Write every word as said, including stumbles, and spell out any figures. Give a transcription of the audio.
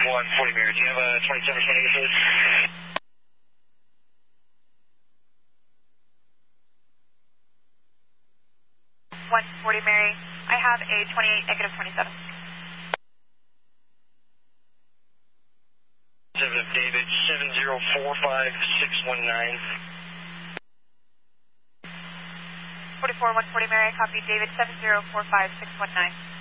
one forty Mary. Do you have a twenty-seven twenty please? one forty Mary. I have a twenty-eight, negative twenty-seven. seven David, seven zero four five six one nine. forty-four, one forty Mary. I copy David, seven zero four five six one nine.